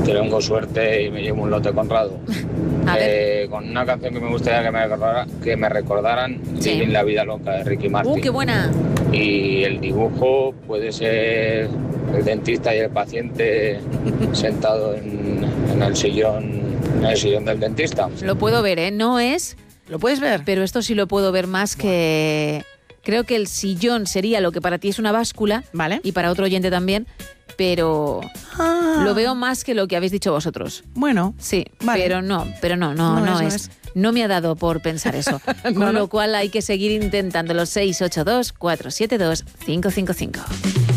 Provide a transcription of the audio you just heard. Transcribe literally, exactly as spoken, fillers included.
tengo suerte y me llevo un lote Conrado. Eh, con una canción que me gustaría que me, recordara, que me recordaran, Sí. Vivir la vida loca de Ricky Martin. ¡Uh, qué buena! Y el dibujo puede ser el dentista y el paciente sentado en, en el sillón, en el sillón del dentista. Lo puedo ver, ¿eh? No es... ¿Lo puedes ver? Pero esto sí lo puedo ver más que... Creo que el sillón sería lo que para ti es una báscula. Vale. Y para otro oyente también. Pero Ah. lo veo más que lo que habéis dicho vosotros. Bueno. Sí, Vale. pero no, pero no, no, No no, es, no es. es. No me ha dado por pensar eso. No, Con no. lo cual hay que seguir intentándolo. seis ocho dos, cuatro siete dos, cinco cinco cinco.